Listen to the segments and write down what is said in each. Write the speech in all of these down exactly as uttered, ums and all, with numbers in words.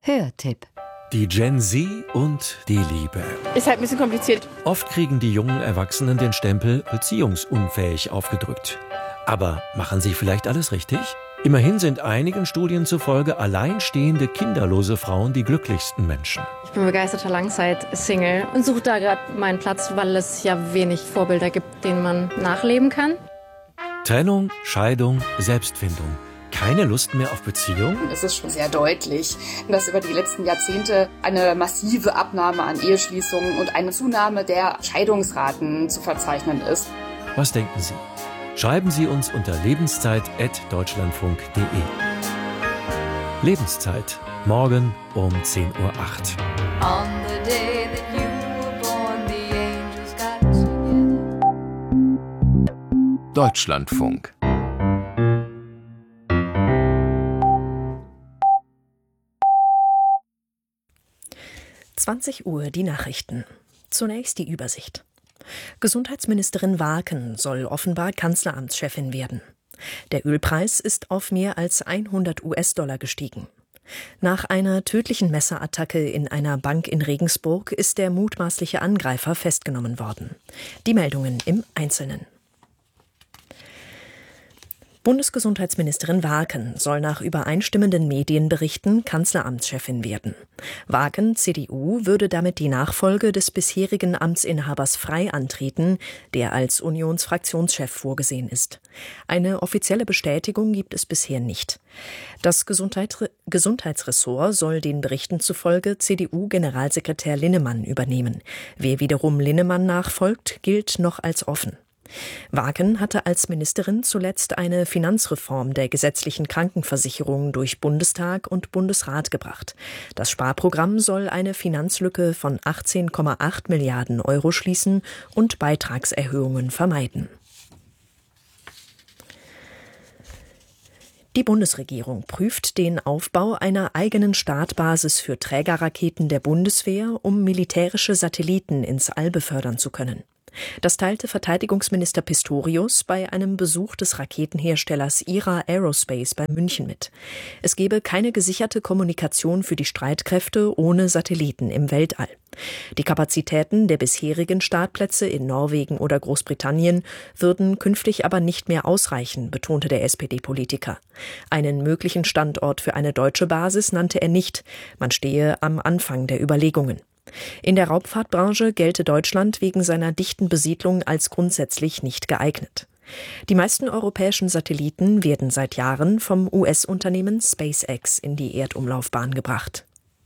Hörtipp. Die Gen Z und die Liebe. Ist halt ein bisschen kompliziert. Oft kriegen die jungen Erwachsenen den Stempel beziehungsunfähig aufgedrückt. Aber machen sie vielleicht alles richtig? Immerhin sind einigen Studien zufolge alleinstehende, kinderlose Frauen die glücklichsten Menschen. Ich bin begeisterter Langzeit-Single und suche da gerade meinen Platz, weil es ja wenig Vorbilder gibt, denen man nachleben kann. Trennung, Scheidung, Selbstfindung. Keine Lust mehr auf Beziehung? Es ist schon sehr deutlich, dass über die letzten Jahrzehnte eine massive Abnahme an Eheschließungen und eine Zunahme der Scheidungsraten zu verzeichnen ist. Was denken Sie? Schreiben Sie uns unter lebenszeit at deutschlandfunk punkt de. Lebenszeit, morgen um zehn Uhr acht. On the day that you were born, the angels got together. Deutschlandfunk. zwanzig Uhr die Nachrichten. Zunächst die Übersicht. Gesundheitsministerin Waaken soll offenbar Kanzleramtschefin werden. Der Ölpreis ist auf mehr als hundert US-Dollar gestiegen. Nach einer tödlichen Messerattacke in einer Bank in Regensburg ist der mutmaßliche Angreifer festgenommen worden. Die Meldungen im Einzelnen. Bundesgesundheitsministerin Waaken soll nach übereinstimmenden Medienberichten Kanzleramtschefin werden. Waaken, C D U, würde damit die Nachfolge des bisherigen Amtsinhabers Frey antreten, der als Unionsfraktionschef vorgesehen ist. Eine offizielle Bestätigung gibt es bisher nicht. Das Gesundheit, Gesundheitsressort soll den Berichten zufolge C D U-Generalsekretär Linnemann übernehmen. Wer wiederum Linnemann nachfolgt, gilt noch als offen. Waaken hatte als Ministerin zuletzt eine Finanzreform der gesetzlichen Krankenversicherung durch Bundestag und Bundesrat gebracht. Das Sparprogramm soll eine Finanzlücke von achtzehn Komma acht Milliarden Euro schließen und Beitragserhöhungen vermeiden. Die Bundesregierung prüft den Aufbau einer eigenen Startbasis für Trägerraketen der Bundeswehr, um militärische Satelliten ins All befördern zu können. Das teilte Verteidigungsminister Pistorius bei einem Besuch des Raketenherstellers I R A Aerospace bei München mit. Es gebe keine gesicherte Kommunikation für die Streitkräfte ohne Satelliten im Weltall. Die Kapazitäten der bisherigen Startplätze in Norwegen oder Großbritannien würden künftig aber nicht mehr ausreichen, betonte der S P D-Politiker. Einen möglichen Standort für eine deutsche Basis nannte er nicht. Man stehe am Anfang der Überlegungen. In der Raumfahrtbranche gelte Deutschland wegen seiner dichten Besiedlung als grundsätzlich nicht geeignet. Die meisten europäischen Satelliten werden seit Jahren vom U S-Unternehmen SpaceX in die Erdumlaufbahn gebracht.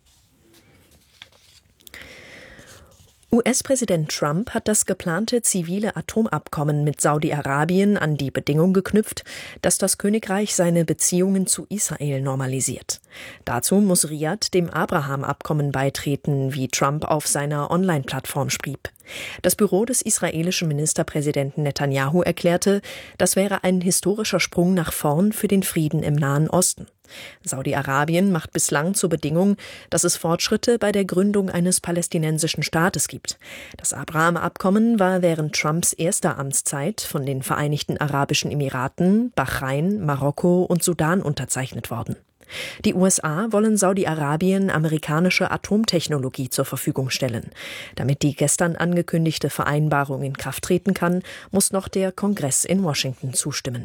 U S-Präsident Trump hat das geplante zivile Atomabkommen mit Saudi-Arabien an die Bedingung geknüpft, dass das Königreich seine Beziehungen zu Israel normalisiert. Dazu muss Riad dem Abraham-Abkommen beitreten, wie Trump auf seiner Online-Plattform schrieb. Das Büro des israelischen Ministerpräsidenten Netanyahu erklärte, das wäre ein historischer Sprung nach vorn für den Frieden im Nahen Osten. Saudi-Arabien macht bislang zur Bedingung, dass es Fortschritte bei der Gründung eines palästinensischen Staates gibt. Das Abraham-Abkommen war während Trumps erster Amtszeit von den Vereinigten Arabischen Emiraten, Bahrain, Marokko und Sudan unterzeichnet worden. Die U S A wollen Saudi-Arabien amerikanische Atomtechnologie zur Verfügung stellen. Damit die gestern angekündigte Vereinbarung in Kraft treten kann, muss noch der Kongress in Washington zustimmen.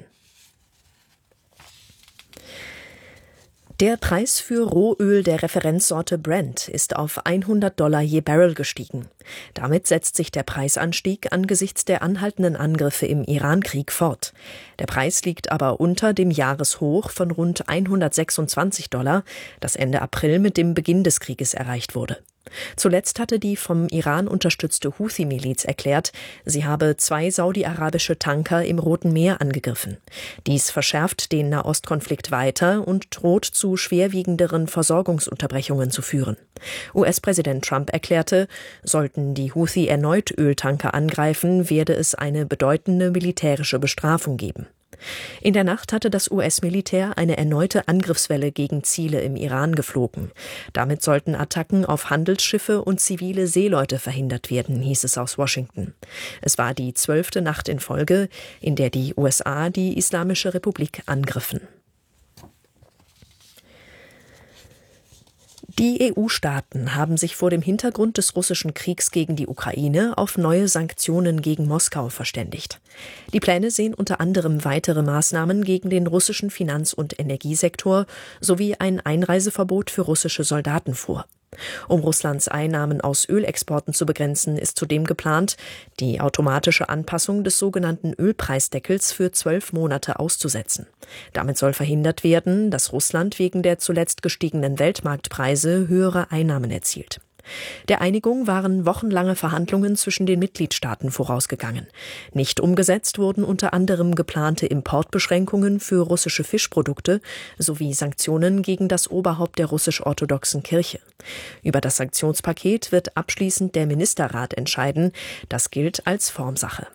Der Preis für Rohöl der Referenzsorte Brent ist auf hundert Dollar je Barrel gestiegen. Damit setzt sich der Preisanstieg angesichts der anhaltenden Angriffe im Iran-Krieg fort. Der Preis liegt aber unter dem Jahreshoch von rund hundertsechsundzwanzig Dollar, das Ende April mit dem Beginn des Krieges erreicht wurde. Zuletzt hatte die vom Iran unterstützte Houthi-Miliz erklärt, sie habe zwei saudi-arabische Tanker im Roten Meer angegriffen. Dies verschärft den Nahostkonflikt weiter und droht zu schwerwiegenderen Versorgungsunterbrechungen zu führen. U S-Präsident Trump erklärte, sollten die Houthi erneut Öltanker angreifen, werde es eine bedeutende militärische Bestrafung geben. In der Nacht hatte das U S-Militär eine erneute Angriffswelle gegen Ziele im Iran geflogen. Damit sollten Attacken auf Handelsschiffe und zivile Seeleute verhindert werden, hieß es aus Washington. Es war die zwölfte Nacht in Folge, in der die U S A die Islamische Republik angriffen. Die E U-Staaten haben sich vor dem Hintergrund des russischen Kriegs gegen die Ukraine auf neue Sanktionen gegen Moskau verständigt. Die Pläne sehen unter anderem weitere Maßnahmen gegen den russischen Finanz- und Energiesektor sowie ein Einreiseverbot für russische Soldaten vor. Um Russlands Einnahmen aus Ölexporten zu begrenzen, ist zudem geplant, die automatische Anpassung des sogenannten Ölpreisdeckels für zwölf Monate auszusetzen. Damit soll verhindert werden, dass Russland wegen der zuletzt gestiegenen Weltmarktpreise höhere Einnahmen erzielt. Der Einigung waren wochenlange Verhandlungen zwischen den Mitgliedstaaten vorausgegangen. Nicht umgesetzt wurden unter anderem geplante Importbeschränkungen für russische Fischprodukte sowie Sanktionen gegen das Oberhaupt der russisch-orthodoxen Kirche. Über das Sanktionspaket wird abschließend der Ministerrat entscheiden. Das gilt als Formsache.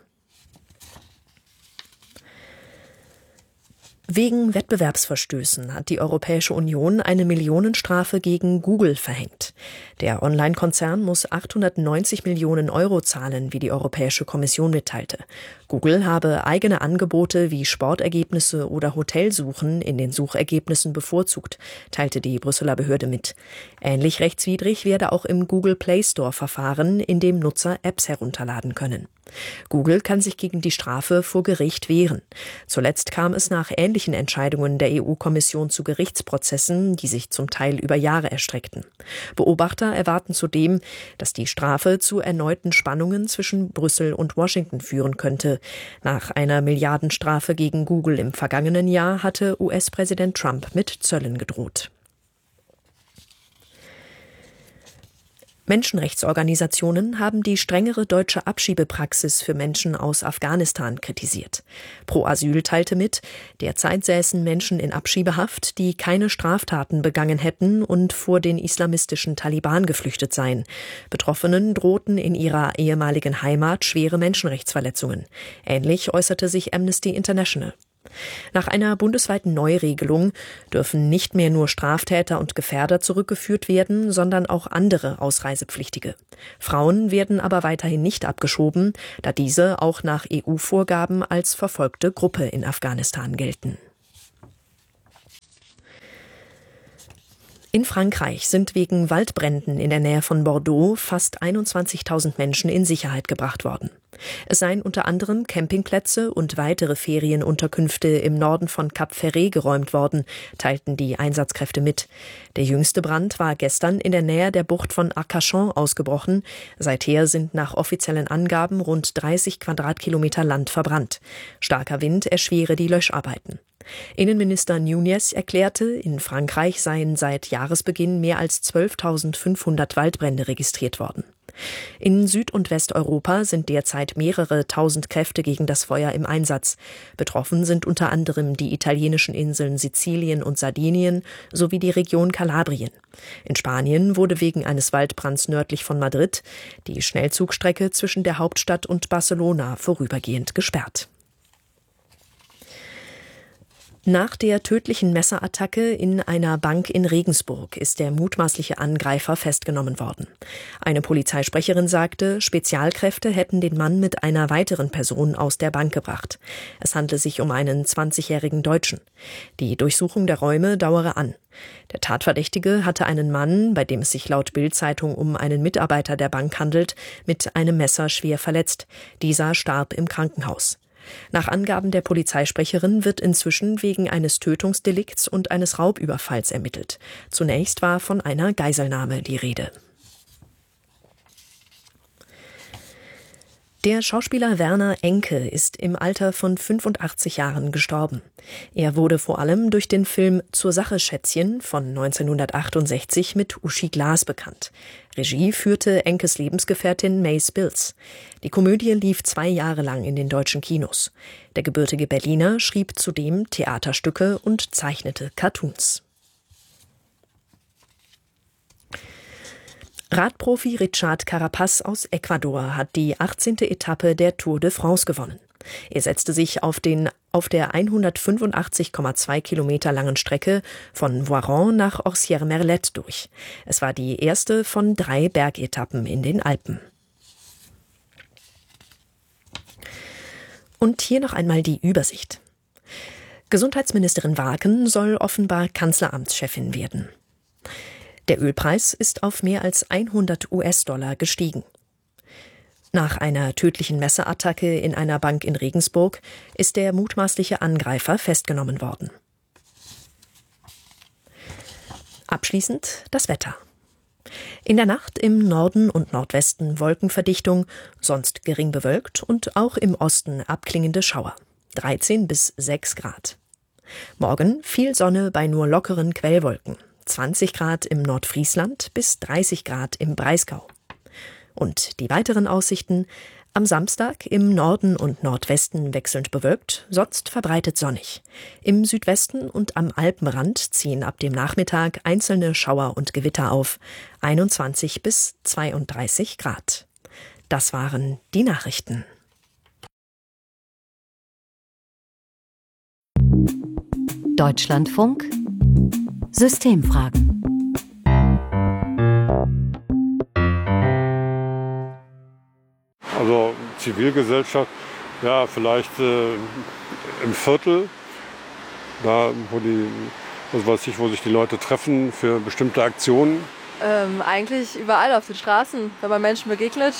Wegen Wettbewerbsverstößen hat die Europäische Union eine Millionenstrafe gegen Google verhängt. Der Online-Konzern muss achthundertneunzig Millionen Euro zahlen, wie die Europäische Kommission mitteilte. Google habe eigene Angebote wie Sportergebnisse oder Hotelsuchen in den Suchergebnissen bevorzugt, teilte die Brüsseler Behörde mit. Ähnlich rechtswidrig werde auch im Google Play Store verfahren, in dem Nutzer Apps herunterladen können. Google kann sich gegen die Strafe vor Gericht wehren. Zuletzt kam es nach ähnlichen Entscheidungen der E U-Kommission zu Gerichtsprozessen, die sich zum Teil über Jahre erstreckten. Beobachter erwarten zudem, dass die Strafe zu erneuten Spannungen zwischen Brüssel und Washington führen könnte. Nach einer Milliardenstrafe gegen Google im vergangenen Jahr hatte U S-Präsident Trump mit Zöllen gedroht. Menschenrechtsorganisationen haben die strengere deutsche Abschiebepraxis für Menschen aus Afghanistan kritisiert. Pro Asyl teilte mit, derzeit säßen Menschen in Abschiebehaft, die keine Straftaten begangen hätten und vor den islamistischen Taliban geflüchtet seien. Betroffenen drohten in ihrer ehemaligen Heimat schwere Menschenrechtsverletzungen. Ähnlich äußerte sich Amnesty International. Nach einer bundesweiten Neuregelung dürfen nicht mehr nur Straftäter und Gefährder zurückgeführt werden, sondern auch andere Ausreisepflichtige. Frauen werden aber weiterhin nicht abgeschoben, da diese auch nach E U-Vorgaben als verfolgte Gruppe in Afghanistan gelten. In Frankreich sind wegen Waldbränden in der Nähe von Bordeaux fast einundzwanzigtausend Menschen in Sicherheit gebracht worden. Es seien unter anderem Campingplätze und weitere Ferienunterkünfte im Norden von Cap Ferret geräumt worden, teilten die Einsatzkräfte mit. Der jüngste Brand war gestern in der Nähe der Bucht von Arcachon ausgebrochen. Seither sind nach offiziellen Angaben rund dreißig Quadratkilometer Land verbrannt. Starker Wind erschwere die Löscharbeiten. Innenminister Nunez erklärte, in Frankreich seien seit Jahresbeginn mehr als zwölftausendfünfhundert Waldbrände registriert worden. In Süd- und Westeuropa sind derzeit mehrere tausend Kräfte gegen das Feuer im Einsatz. Betroffen sind unter anderem die italienischen Inseln Sizilien und Sardinien sowie die Region Kalabrien. In Spanien wurde wegen eines Waldbrands nördlich von Madrid die Schnellzugstrecke zwischen der Hauptstadt und Barcelona vorübergehend gesperrt. Nach der tödlichen Messerattacke in einer Bank in Regensburg ist der mutmaßliche Angreifer festgenommen worden. Eine Polizeisprecherin sagte, Spezialkräfte hätten den Mann mit einer weiteren Person aus der Bank gebracht. Es handle sich um einen zwanzigjährigen Deutschen. Die Durchsuchung der Räume dauere an. Der Tatverdächtige hatte einen Mann, bei dem es sich laut Bild-Zeitung um einen Mitarbeiter der Bank handelt, mit einem Messer schwer verletzt. Dieser starb im Krankenhaus. Nach Angaben der Polizeisprecherin wird inzwischen wegen eines Tötungsdelikts und eines Raubüberfalls ermittelt. Zunächst war von einer Geiselnahme die Rede. Der Schauspieler Werner Enke ist im Alter von fünfundachtzig Jahren gestorben. Er wurde vor allem durch den Film Zur Sache Schätzchen von neunzehnhundertachtundsechzig mit Uschi Glas bekannt. Regie führte Enkes Lebensgefährtin Mace Bills. Die Komödie lief zwei Jahre lang in den deutschen Kinos. Der gebürtige Berliner schrieb zudem Theaterstücke und zeichnete Cartoons. Radprofi Richard Carapaz aus Ecuador hat die achtzehnte Etappe der Tour de France gewonnen. Er setzte sich auf, den, auf der hundertfünfundachtzig Komma zwei Kilometer langen Strecke von Voiron nach Orsières-Merlette durch. Es war die erste von drei Bergetappen in den Alpen. Und hier noch einmal die Übersicht. Gesundheitsministerin Waken soll offenbar Kanzleramtschefin werden. Der Ölpreis ist auf mehr als hundert US-Dollar gestiegen. Nach einer tödlichen Messerattacke in einer Bank in Regensburg ist der mutmaßliche Angreifer festgenommen worden. Abschließend das Wetter. In der Nacht im Norden und Nordwesten Wolkenverdichtung, sonst gering bewölkt und auch im Osten abklingende Schauer. dreizehn bis sechs Grad. Morgen viel Sonne bei nur lockeren Quellwolken. zwanzig Grad im Nordfriesland bis dreißig Grad im Breisgau. Und die weiteren Aussichten: am Samstag im Norden und Nordwesten wechselnd bewölkt, sonst verbreitet sonnig. Im Südwesten und am Alpenrand ziehen ab dem Nachmittag einzelne Schauer und Gewitter auf. einundzwanzig bis zweiunddreißig Grad. Das waren die Nachrichten. Deutschlandfunk Systemfragen. Also Zivilgesellschaft, ja, vielleicht äh, im Viertel, da wo die, was weiß ich, wo sich die Leute treffen für bestimmte Aktionen. Ähm, eigentlich überall auf den Straßen, wenn man Menschen begegnet.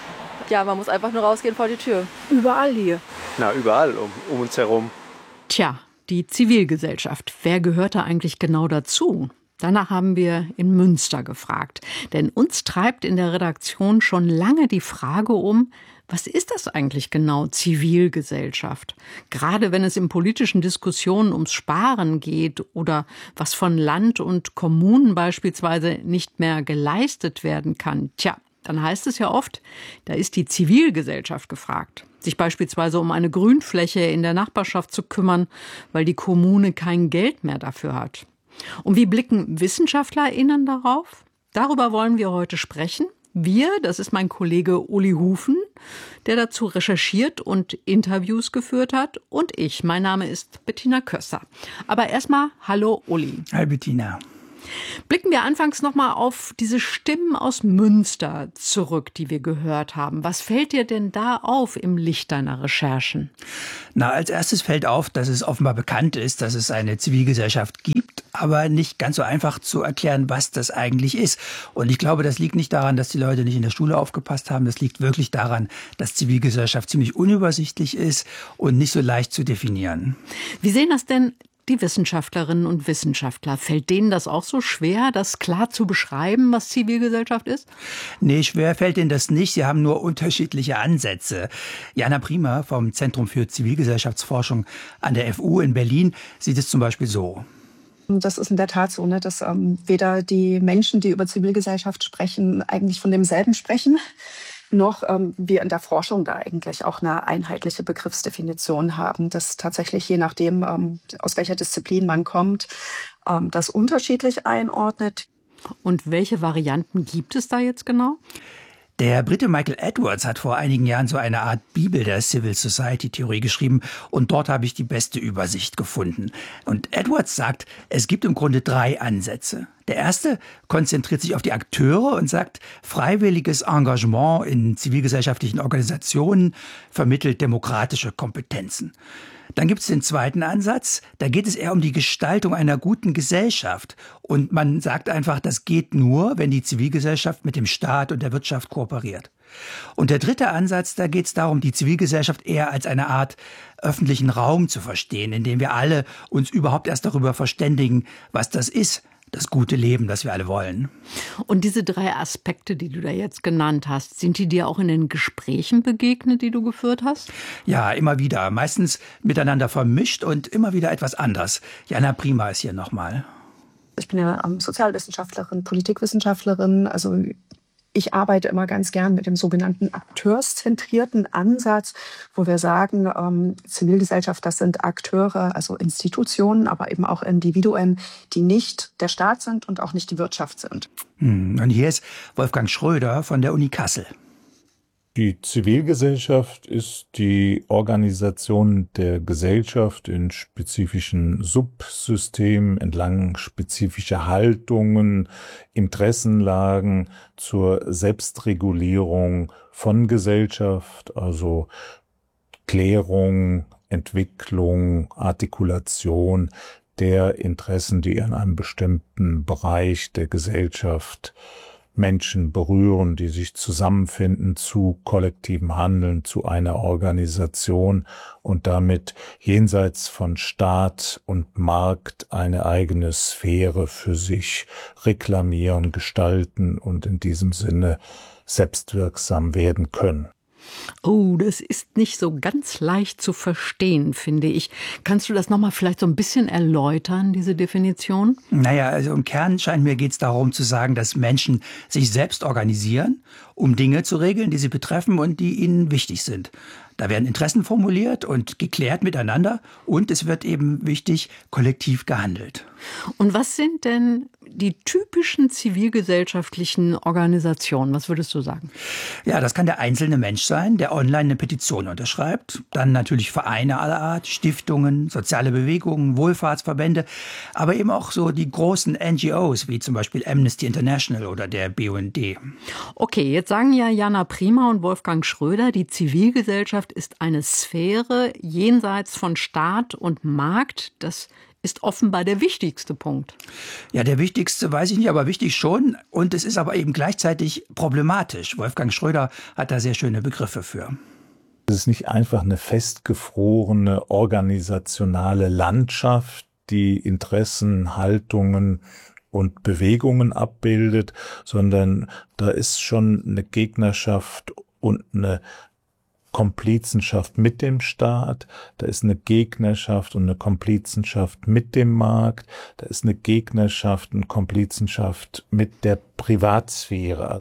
Ja, man muss einfach nur rausgehen vor die Tür. Überall hier. Na, überall um, um uns herum. Tja, die Zivilgesellschaft. Wer gehört da eigentlich genau dazu? Danach haben wir in Münster gefragt. Denn uns treibt in der Redaktion schon lange die Frage um, was ist das eigentlich genau, Zivilgesellschaft? Gerade wenn es in politischen Diskussionen ums Sparen geht oder was von Land und Kommunen beispielsweise nicht mehr geleistet werden kann. Tja, dann heißt es ja oft, da ist die Zivilgesellschaft gefragt. Sich beispielsweise um eine Grünfläche in der Nachbarschaft zu kümmern, weil die Kommune kein Geld mehr dafür hat. Und wie blicken WissenschaftlerInnen darauf? Darüber wollen wir heute sprechen. Wir, das ist mein Kollege Uli Hufen, der dazu recherchiert und Interviews geführt hat. Und ich, mein Name ist Bettina Kösser. Aber erstmal, hallo Uli. Hi Bettina. Blicken wir anfangs nochmal auf diese Stimmen aus Münster zurück, die wir gehört haben. Was fällt dir denn da auf im Licht deiner Recherchen? Na, als erstes fällt auf, dass es offenbar bekannt ist, dass es eine Zivilgesellschaft gibt, aber nicht ganz so einfach zu erklären, was das eigentlich ist. Und ich glaube, das liegt nicht daran, dass die Leute nicht in der Schule aufgepasst haben. Das liegt wirklich daran, dass Zivilgesellschaft ziemlich unübersichtlich ist und nicht so leicht zu definieren. Wie sehen das denn die Wissenschaftlerinnen und Wissenschaftler? Fällt denen das auch so schwer, das klar zu beschreiben, was Zivilgesellschaft ist? Nee, schwer fällt ihnen das nicht. Sie haben nur unterschiedliche Ansätze. Jana Prima vom Zentrum für Zivilgesellschaftsforschung an der F U in Berlin sieht es zum Beispiel so. Das ist in der Tat so, ne, dass ähm, weder die Menschen, die über Zivilgesellschaft sprechen, eigentlich von demselben sprechen, noch ähm, wir in der Forschung da eigentlich auch eine einheitliche Begriffsdefinition haben, dass tatsächlich je nachdem, ähm, aus welcher Disziplin man kommt, ähm, das unterschiedlich einordnet. Und welche Varianten gibt es da jetzt genau? Der Brite Michael Edwards hat vor einigen Jahren so eine Art Bibel der Civil Society Theorie geschrieben und dort habe ich die beste Übersicht gefunden. Und Edwards sagt, es gibt im Grunde drei Ansätze. Der erste konzentriert sich auf die Akteure und sagt, freiwilliges Engagement in zivilgesellschaftlichen Organisationen vermittelt demokratische Kompetenzen. Dann gibt es den zweiten Ansatz, da geht es eher um die Gestaltung einer guten Gesellschaft. Und man sagt einfach, das geht nur, wenn die Zivilgesellschaft mit dem Staat und der Wirtschaft kooperiert. Und der dritte Ansatz, da geht es darum, die Zivilgesellschaft eher als eine Art öffentlichen Raum zu verstehen, in dem wir alle uns überhaupt erst darüber verständigen, was das ist. Das gute Leben, das wir alle wollen. Und diese drei Aspekte, die du da jetzt genannt hast, sind die dir auch in den Gesprächen begegnet, die du geführt hast? Ja, immer wieder. Meistens miteinander vermischt und immer wieder etwas anders. Jana Prima ist hier nochmal. Ich bin ja Sozialwissenschaftlerin, Politikwissenschaftlerin, also ich arbeite immer ganz gern mit dem sogenannten akteurszentrierten Ansatz, wo wir sagen, ähm, Zivilgesellschaft, das sind Akteure, also Institutionen, aber eben auch Individuen, die nicht der Staat sind und auch nicht die Wirtschaft sind. Hm, und hier ist Wolfgang Schröder von der Uni Kassel. Die Zivilgesellschaft ist die Organisation der Gesellschaft in spezifischen Subsystemen entlang spezifischer Haltungen, Interessenlagen zur Selbstregulierung von Gesellschaft, also Klärung, Entwicklung, Artikulation der Interessen, die in einem bestimmten Bereich der Gesellschaft Menschen berühren, die sich zusammenfinden zu kollektivem Handeln, zu einer Organisation und damit jenseits von Staat und Markt eine eigene Sphäre für sich reklamieren, gestalten und in diesem Sinne selbstwirksam werden können. Oh, das ist nicht so ganz leicht zu verstehen, finde ich. Kannst du das nochmal vielleicht so ein bisschen erläutern, diese Definition? Naja, also im Kern scheint mir geht es darum zu sagen, dass Menschen sich selbst organisieren, um Dinge zu regeln, die sie betreffen und die ihnen wichtig sind. Da werden Interessen formuliert und geklärt miteinander und es wird eben wichtig, kollektiv gehandelt. Und was sind denn die typischen zivilgesellschaftlichen Organisationen? Was würdest du sagen? Ja, das kann der einzelne Mensch sein, der online eine Petition unterschreibt. Dann natürlich Vereine aller Art, Stiftungen, soziale Bewegungen, Wohlfahrtsverbände, aber eben auch so die großen N G Os, wie zum Beispiel Amnesty International oder der B U N D. Okay, jetzt sagen ja Jana Prima und Wolfgang Schröder, die Zivilgesellschaft ist eine Sphäre jenseits von Staat und Markt. Das ist offenbar der wichtigste Punkt. Ja, der wichtigste weiß ich nicht, aber wichtig schon. Und es ist aber eben gleichzeitig problematisch. Wolfgang Schröder hat da sehr schöne Begriffe für. Es ist nicht einfach eine festgefrorene organisationale Landschaft, die Interessen, Haltungen und Bewegungen abbildet, sondern da ist schon eine Gegnerschaft und eine Komplizenschaft mit dem Staat, da ist eine Gegnerschaft und eine Komplizenschaft mit dem Markt, da ist eine Gegnerschaft und Komplizenschaft mit der Privatsphäre.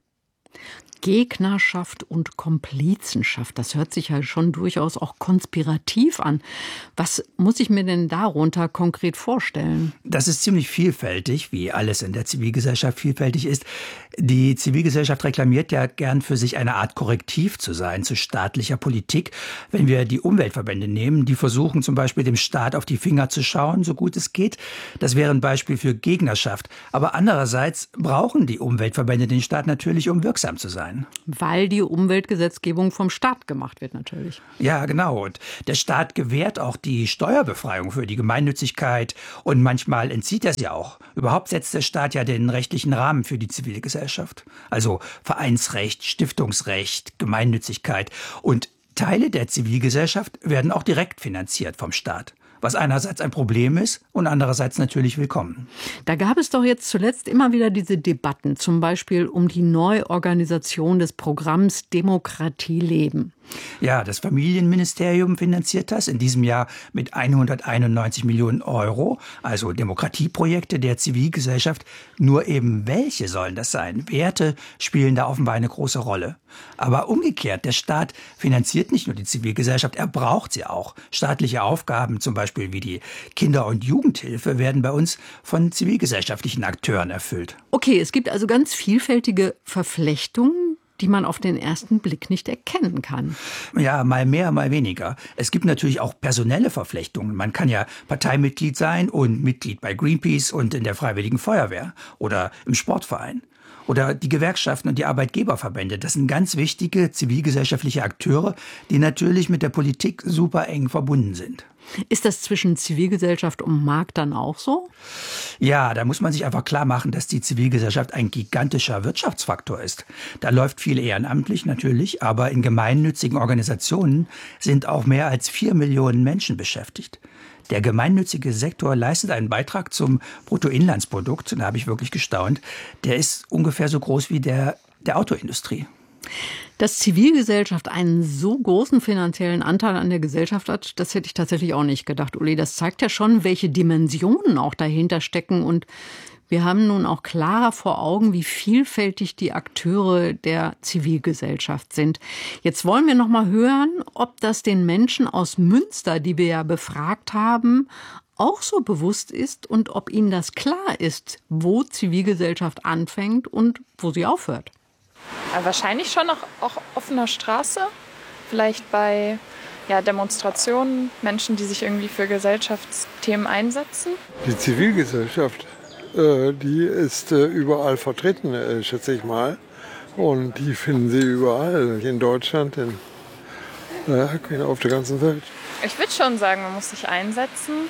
Gegnerschaft und Komplizenschaft, das hört sich ja schon durchaus auch konspirativ an. Was muss ich mir denn darunter konkret vorstellen? Das ist ziemlich vielfältig, wie alles in der Zivilgesellschaft vielfältig ist. Die Zivilgesellschaft reklamiert ja gern für sich eine Art Korrektiv zu sein zu staatlicher Politik. Wenn wir die Umweltverbände nehmen, die versuchen zum Beispiel dem Staat auf die Finger zu schauen, so gut es geht. Das wäre ein Beispiel für Gegnerschaft. Aber andererseits brauchen die Umweltverbände den Staat natürlich, um wirksam zu sein. Weil die Umweltgesetzgebung vom Staat gemacht wird natürlich. Ja, genau. Und der Staat gewährt auch die Steuerbefreiung für die Gemeinnützigkeit und manchmal entzieht er sie auch. Überhaupt setzt der Staat ja den rechtlichen Rahmen für die Zivilgesellschaft. Also Vereinsrecht, Stiftungsrecht, Gemeinnützigkeit. Und Teile der Zivilgesellschaft werden auch direkt finanziert vom Staat. Was einerseits ein Problem ist und andererseits natürlich willkommen. Da gab es doch jetzt zuletzt immer wieder diese Debatten, zum Beispiel um die Neuorganisation des Programms Demokratie leben. Ja, das Familienministerium finanziert das in diesem Jahr mit hunderteinundneunzig Millionen Euro, also Demokratieprojekte der Zivilgesellschaft. Nur eben welche sollen das sein? Werte spielen da offenbar eine große Rolle. Aber umgekehrt, der Staat finanziert nicht nur die Zivilgesellschaft, er braucht sie auch. Staatliche Aufgaben, zum Beispiel wie die Kinder- und Jugendhilfe, werden bei uns von zivilgesellschaftlichen Akteuren erfüllt. Okay, es gibt also ganz vielfältige Verflechtungen, die man auf den ersten Blick nicht erkennen kann. Ja, mal mehr, mal weniger. Es gibt natürlich auch personelle Verflechtungen. Man kann ja Parteimitglied sein und Mitglied bei Greenpeace und in der Freiwilligen Feuerwehr oder im Sportverein. Oder die Gewerkschaften und die Arbeitgeberverbände. Das sind ganz wichtige zivilgesellschaftliche Akteure, die natürlich mit der Politik super eng verbunden sind. Ist das zwischen Zivilgesellschaft und Markt dann auch so? Ja, da muss man sich einfach klar machen, dass die Zivilgesellschaft ein gigantischer Wirtschaftsfaktor ist. Da läuft viel ehrenamtlich natürlich, aber in gemeinnützigen Organisationen sind auch mehr als vier Millionen Menschen beschäftigt. Der gemeinnützige Sektor leistet einen Beitrag zum Bruttoinlandsprodukt, da habe ich wirklich gestaunt. Der ist ungefähr so groß wie der der Autoindustrie. Dass Zivilgesellschaft einen so großen finanziellen Anteil an der Gesellschaft hat, das hätte ich tatsächlich auch nicht gedacht, Uli. Das zeigt ja schon, welche Dimensionen auch dahinter stecken. Und wir haben nun auch klarer vor Augen, wie vielfältig die Akteure der Zivilgesellschaft sind. Jetzt wollen wir noch mal hören, ob das den Menschen aus Münster, die wir ja befragt haben, auch so bewusst ist und ob ihnen das klar ist, wo Zivilgesellschaft anfängt und wo sie aufhört. Ja, wahrscheinlich schon auf auch offener Straße, vielleicht bei ja, Demonstrationen, Menschen, die sich irgendwie für Gesellschaftsthemen einsetzen. Die Zivilgesellschaft, äh, die ist äh, überall vertreten, äh, schätze ich mal. Und die finden Sie überall, in Deutschland, in, äh, auf der ganzen Welt. Ich würde schon sagen, man muss sich einsetzen.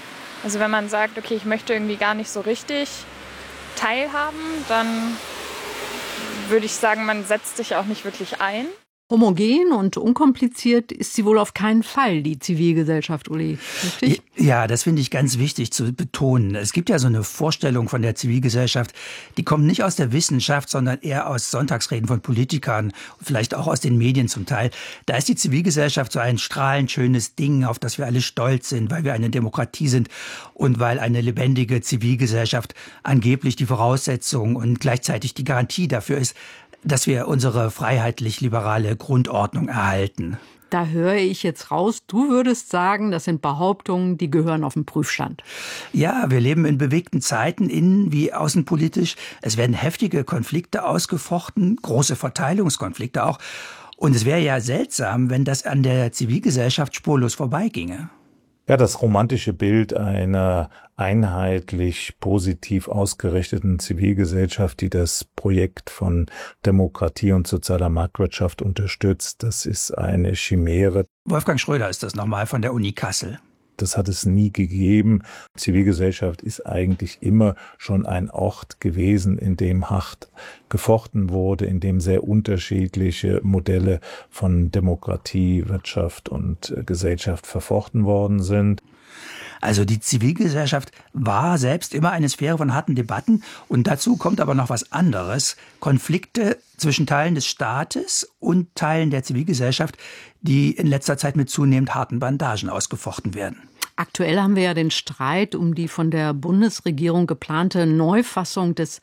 Also wenn man sagt, okay, ich möchte irgendwie gar nicht so richtig teilhaben, dann würde ich sagen, man setzt sich auch nicht wirklich ein. Homogen und unkompliziert ist sie wohl auf keinen Fall, die Zivilgesellschaft, Uli. Richtig? Ja, das finde ich ganz wichtig zu betonen. Es gibt ja so eine Vorstellung von der Zivilgesellschaft, die kommt nicht aus der Wissenschaft, sondern eher aus Sonntagsreden von Politikern, vielleicht auch aus den Medien zum Teil. Da ist die Zivilgesellschaft so ein strahlend schönes Ding, auf das wir alle stolz sind, weil wir eine Demokratie sind und weil eine lebendige Zivilgesellschaft angeblich die Voraussetzung und gleichzeitig die Garantie dafür ist, dass wir unsere freiheitlich-liberale Grundordnung erhalten. Da höre ich jetzt raus, du würdest sagen, das sind Behauptungen, die gehören auf den Prüfstand. Ja, wir leben in bewegten Zeiten, innen- wie außenpolitisch. Es werden heftige Konflikte ausgefochten, große Verteilungskonflikte auch. Und es wäre ja seltsam, wenn das an der Zivilgesellschaft spurlos vorbeiginge. Ja, das romantische Bild einer einheitlich positiv ausgerichteten Zivilgesellschaft, die das Projekt von Demokratie und sozialer Marktwirtschaft unterstützt, das ist eine Chimäre. Wolfgang Schröder ist das nochmal von der Uni Kassel. Das hat es nie gegeben. Zivilgesellschaft ist eigentlich immer schon ein Ort gewesen, in dem hart gefochten wurde, in dem sehr unterschiedliche Modelle von Demokratie, Wirtschaft und Gesellschaft verfochten worden sind. Also die Zivilgesellschaft war selbst immer eine Sphäre von harten Debatten. Und dazu kommt aber noch was anderes. Konflikte zwischen Teilen des Staates und Teilen der Zivilgesellschaft, die in letzter Zeit mit zunehmend harten Bandagen ausgefochten werden. Aktuell haben wir ja den Streit um die von der Bundesregierung geplante Neufassung des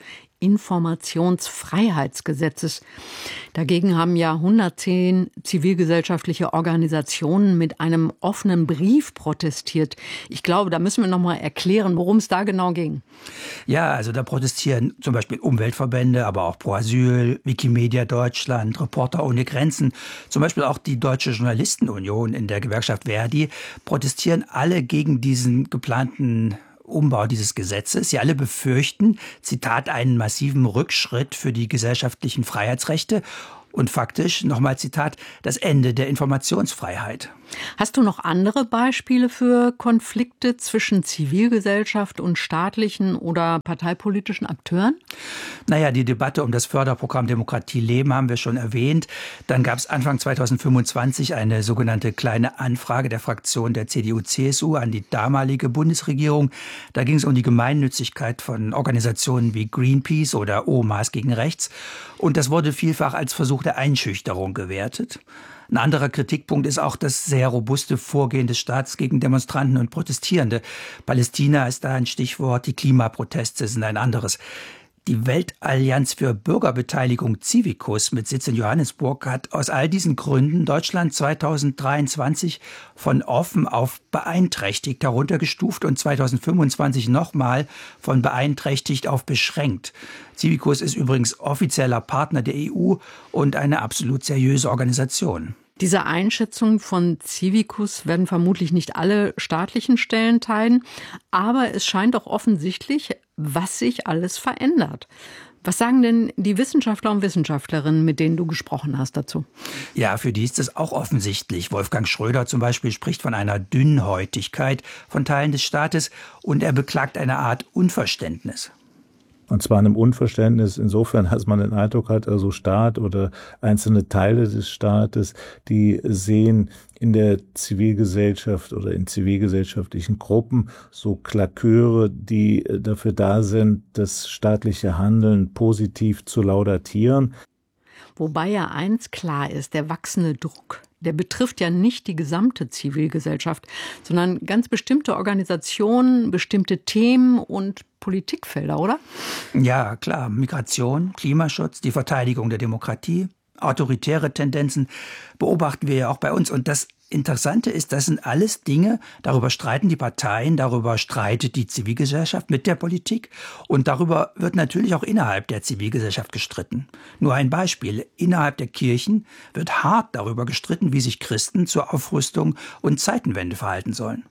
Informationsfreiheitsgesetzes. Dagegen haben ja hundertzehn zivilgesellschaftliche Organisationen mit einem offenen Brief protestiert. Ich glaube, da müssen wir noch mal erklären, worum es da genau ging. Ja, also da protestieren zum Beispiel Umweltverbände, aber auch Pro Asyl, Wikimedia Deutschland, Reporter ohne Grenzen, zum Beispiel auch die Deutsche Journalistenunion in der Gewerkschaft Verdi, protestieren alle gegen diesen geplanten Umbau dieses Gesetzes. Sie alle befürchten, Zitat, einen massiven Rückschritt für die gesellschaftlichen Freiheitsrechte und faktisch, nochmal Zitat, das Ende der Informationsfreiheit. Hast du noch andere Beispiele für Konflikte zwischen Zivilgesellschaft und staatlichen oder parteipolitischen Akteuren? Naja, die Debatte um das Förderprogramm Demokratie leben haben wir schon erwähnt. Dann gab es Anfang zweitausendfünfundzwanzig eine sogenannte kleine Anfrage der Fraktion der C D U C S U an die damalige Bundesregierung. Da ging es um die Gemeinnützigkeit von Organisationen wie Greenpeace oder Omas gegen Rechts. Und das wurde vielfach als Versuch der Einschüchterung gewertet. Ein anderer Kritikpunkt ist auch das sehr robuste Vorgehen des Staats gegen Demonstranten und Protestierende. Palästina ist da ein Stichwort, die Klimaproteste sind ein anderes. Die Weltallianz für Bürgerbeteiligung Civicus mit Sitz in Johannesburg hat aus all diesen Gründen Deutschland zweitausenddreiundzwanzig von offen auf beeinträchtigt heruntergestuft und zweitausendfünfundzwanzig nochmal von beeinträchtigt auf beschränkt. Civicus ist übrigens offizieller Partner der E U und eine absolut seriöse Organisation. Diese Einschätzung von Civicus werden vermutlich nicht alle staatlichen Stellen teilen, aber es scheint doch offensichtlich, was sich alles verändert. Was sagen denn die Wissenschaftler und Wissenschaftlerinnen, mit denen du gesprochen hast, dazu? Ja, für die ist es auch offensichtlich. Wolfgang Schröder zum Beispiel spricht von einer Dünnhäutigkeit von Teilen des Staates und er beklagt eine Art Unverständnis. Und zwar einem Unverständnis insofern, dass man den Eindruck hat, also Staat oder einzelne Teile des Staates, die sehen in der Zivilgesellschaft oder in zivilgesellschaftlichen Gruppen so Klaköre, die dafür da sind, das staatliche Handeln positiv zu laudatieren. Wobei ja eins klar ist, der wachsende Druck, der betrifft ja nicht die gesamte Zivilgesellschaft, sondern ganz bestimmte Organisationen, bestimmte Themen und Politikfelder, oder? Ja, klar. Migration, Klimaschutz, die Verteidigung der Demokratie, autoritäre Tendenzen beobachten wir ja auch bei uns. Und das Interessante ist, das sind alles Dinge, darüber streiten die Parteien, darüber streitet die Zivilgesellschaft mit der Politik und darüber wird natürlich auch innerhalb der Zivilgesellschaft gestritten. Nur ein Beispiel, innerhalb der Kirchen wird hart darüber gestritten, wie sich Christen zur Aufrüstung und Zeitenwende verhalten sollen.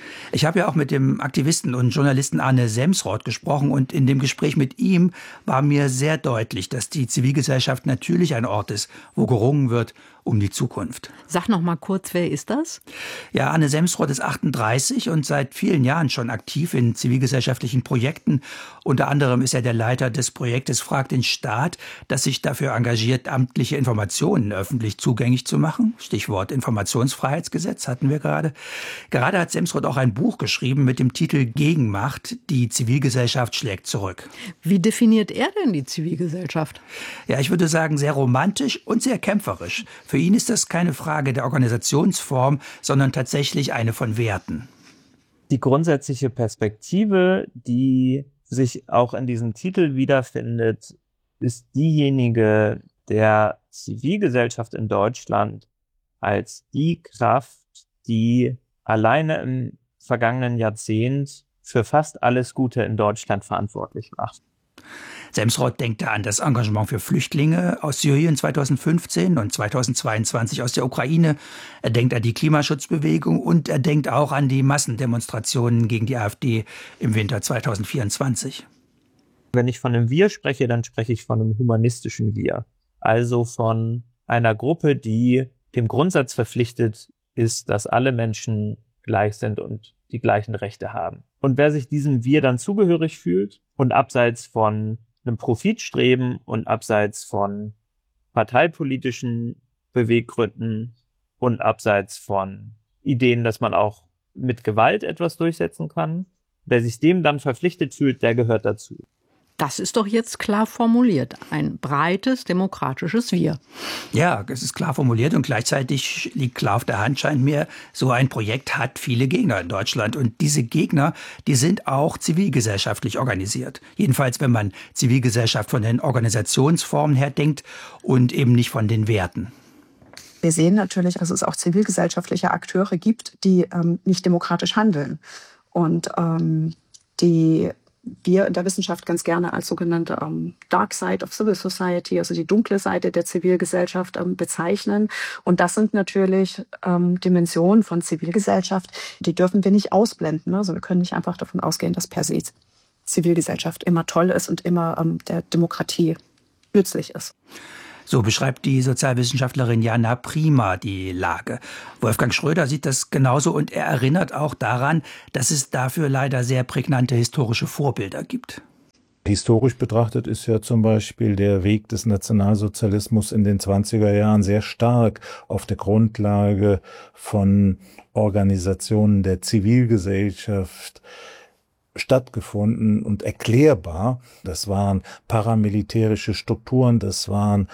Ich habe ja auch mit dem Aktivisten und Journalisten Arne Semsrott gesprochen und in dem Gespräch mit ihm war mir sehr deutlich, dass die Zivilgesellschaft natürlich ein Ort ist, wo gerungen wird um die Zukunft. Sag noch mal kurz, wer ist das? Ja, Arne Semsrott ist achtunddreißig und seit vielen Jahren schon aktiv in zivilgesellschaftlichen Projekten. Unter anderem ist er der Leiter des Projektes Frag den Staat, das sich dafür engagiert, amtliche Informationen öffentlich zugänglich zu machen. Stichwort Informationsfreiheitsgesetz hatten wir gerade. Gerade hat Semsrott auch ein Buch geschrieben mit dem Titel Gegenmacht, die Zivilgesellschaft schlägt zurück. Wie definiert er denn die Zivilgesellschaft? Ja, ich würde sagen, sehr romantisch und sehr kämpferisch. Für ihn ist das keine Frage der Organisationsform, sondern tatsächlich eine von Werten. Die grundsätzliche Perspektive, die sich auch in diesem Titel wiederfindet, ist diejenige der Zivilgesellschaft in Deutschland als die Kraft, die alleine im vergangenen Jahrzehnt für fast alles Gute in Deutschland verantwortlich macht. Semsrott denkt da an das Engagement für Flüchtlinge aus Syrien zweitausendfünfzehn und zweitausendzweiundzwanzig aus der Ukraine. Er denkt an die Klimaschutzbewegung und er denkt auch an die Massendemonstrationen gegen die AfD im Winter zweitausendvierundzwanzig. Wenn ich von einem Wir spreche, dann spreche ich von einem humanistischen Wir. Also von einer Gruppe, die dem Grundsatz verpflichtet ist, dass alle Menschen gleich sind und die gleichen Rechte haben. Und wer sich diesem Wir dann zugehörig fühlt und abseits von einem Profitstreben und abseits von parteipolitischen Beweggründen und abseits von Ideen, dass man auch mit Gewalt etwas durchsetzen kann, wer sich dem dann verpflichtet fühlt, der gehört dazu. Das ist doch jetzt klar formuliert. Ein breites, demokratisches Wir. Ja, es ist klar formuliert und gleichzeitig liegt klar auf der Hand, scheint mir, so ein Projekt hat viele Gegner in Deutschland. Und diese Gegner, die sind auch zivilgesellschaftlich organisiert. Jedenfalls, wenn man Zivilgesellschaft von den Organisationsformen her denkt und eben nicht von den Werten. Wir sehen natürlich, dass es auch zivilgesellschaftliche Akteure gibt, die ähm, nicht demokratisch handeln. Und ähm, die wir in der Wissenschaft ganz gerne als sogenannte ähm, Dark Side of Civil Society, also die dunkle Seite der Zivilgesellschaft, ähm, bezeichnen. Und das sind natürlich ähm, Dimensionen von Zivilgesellschaft, die dürfen wir nicht ausblenden. Ne? Also wir können nicht einfach davon ausgehen, dass per se Zivilgesellschaft immer toll ist und immer ähm, der Demokratie nützlich ist. So beschreibt die Sozialwissenschaftlerin Jana Prima die Lage. Wolfgang Schröder sieht das genauso und er erinnert auch daran, dass es dafür leider sehr prägnante historische Vorbilder gibt. Historisch betrachtet ist ja zum Beispiel der Weg des Nationalsozialismus in den zwanziger Jahren sehr stark auf der Grundlage von Organisationen der Zivilgesellschaft stattgefunden und erklärbar. Das waren paramilitärische Strukturen, das waren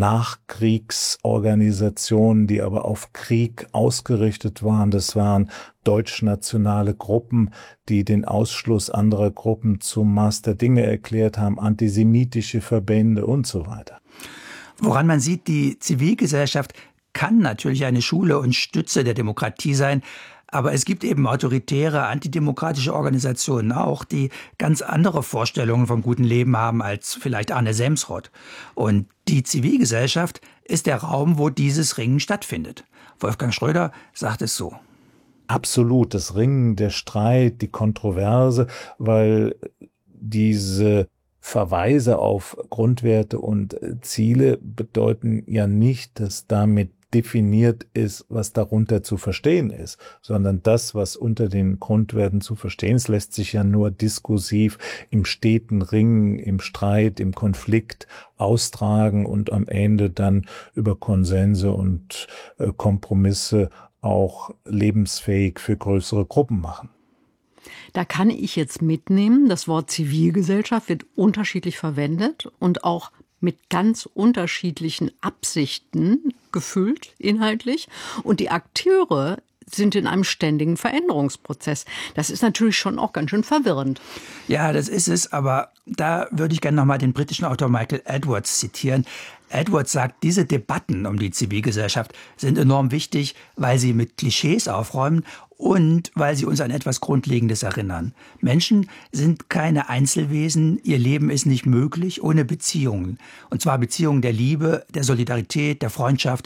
Nachkriegsorganisationen, die aber auf Krieg ausgerichtet waren. Das waren deutschnationale Gruppen, die den Ausschluss anderer Gruppen zum Maß der Dinge erklärt haben, antisemitische Verbände und so weiter. Woran man sieht, die Zivilgesellschaft kann natürlich eine Schule und Stütze der Demokratie sein, aber es gibt eben autoritäre, antidemokratische Organisationen auch, die ganz andere Vorstellungen vom guten Leben haben als vielleicht Arne Semsrott. Und die Zivilgesellschaft ist der Raum, wo dieses Ringen stattfindet. Wolfgang Schröder sagt es so. Absolut, das Ringen, der Streit, die Kontroverse, weil diese Verweise auf Grundwerte und Ziele bedeuten ja nicht, dass damit definiert ist, was darunter zu verstehen ist, sondern das, was unter den Grundwerten zu verstehen ist, lässt sich ja nur diskursiv im steten Ringen, im Streit, im Konflikt austragen und am Ende dann über Konsense und äh, Kompromisse auch lebensfähig für größere Gruppen machen. Da kann ich jetzt mitnehmen, das Wort Zivilgesellschaft wird unterschiedlich verwendet und auch mit ganz unterschiedlichen Absichten gefüllt, inhaltlich. Und die Akteure sind in einem ständigen Veränderungsprozess. Das ist natürlich schon auch ganz schön verwirrend. Ja, das ist es, aber da würde ich gerne noch mal den britischen Autor Michael Edwards zitieren. Edwards sagt, diese Debatten um die Zivilgesellschaft sind enorm wichtig, weil sie mit Klischees aufräumen und weil sie uns an etwas Grundlegendes erinnern. Menschen sind keine Einzelwesen, ihr Leben ist nicht möglich ohne Beziehungen. Und zwar Beziehungen der Liebe, der Solidarität, der Freundschaft.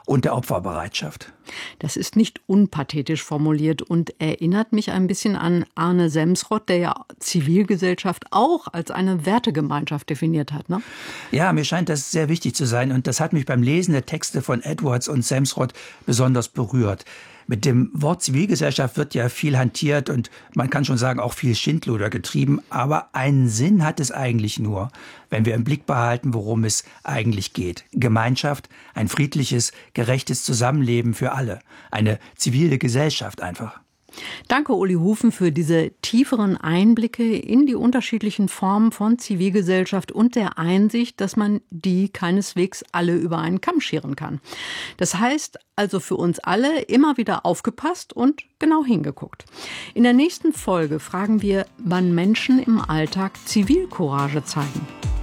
und der Opferbereitschaft. Das ist nicht unpathetisch formuliert und erinnert mich ein bisschen an Arne Semsrott, der ja Zivilgesellschaft auch als eine Wertegemeinschaft definiert hat, ne? Ja, mir scheint das sehr wichtig zu sein und das hat mich beim Lesen der Texte von Edwards und Semsrott besonders berührt. Mit dem Wort Zivilgesellschaft wird ja viel hantiert und man kann schon sagen, auch viel Schindluder getrieben. Aber einen Sinn hat es eigentlich nur, wenn wir im Blick behalten, worum es eigentlich geht. Gemeinschaft, ein friedliches, gerechtes Zusammenleben für alle. Eine zivile Gesellschaft einfach. Danke, Uli Hufen, für diese tieferen Einblicke in die unterschiedlichen Formen von Zivilgesellschaft und der Einsicht, dass man die keineswegs alle über einen Kamm scheren kann. Das heißt also für uns alle immer wieder aufgepasst und genau hingeguckt. In der nächsten Folge fragen wir, wann Menschen im Alltag Zivilcourage zeigen.